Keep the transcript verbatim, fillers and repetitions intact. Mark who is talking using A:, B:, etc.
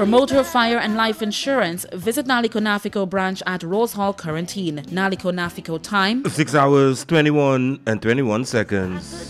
A: For motor, fire and life insurance, visit Naliko Nafico branch at Rose Hall, Quarantine. Naliko Nafico time
B: six hours, twenty-one and twenty-one seconds.